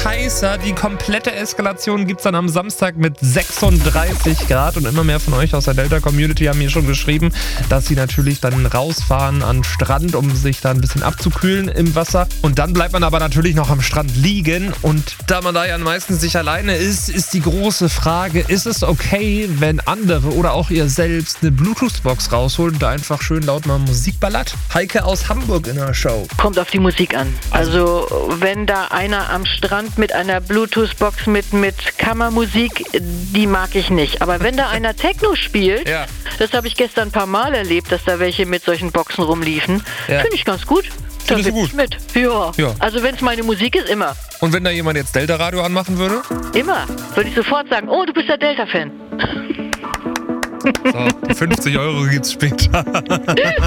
heißer. Die komplette Eskalation gibt's dann am Samstag mit 36 Grad. Und immer mehr von euch aus der Delta-Community haben mir schon geschrieben, dass sie natürlich dann rausfahren an den Strand, um sich da ein bisschen abzukühlen im Wasser. Und dann bleibt man aber natürlich noch am Strand liegen. Und da man da ja meistens nicht alleine ist, ist die große Frage, ist es okay, wenn andere oder auch ihr selbst eine Bluetooth-Box rausholen und da einfach schön laut mal Musik ballert? Heike aus Hamburg in der Show. Kommt auf die Musik an. Also wenn da einer am Strand mit einer Bluetooth-Box mit Kammermusik, die mag ich nicht. Aber wenn da einer Techno spielt, Ja. das habe ich gestern ein paar Mal erlebt, dass da welche mit solchen Boxen rumliefen, Ja. finde ich ganz gut. Da Findest du bin ich mit. Ja. Ja. Also wenn es meine Musik ist, immer. Und wenn da jemand jetzt Delta-Radio anmachen würde? Immer. Würde ich sofort sagen, oh, du bist der Delta-Fan. So, die 50 € gibt's später.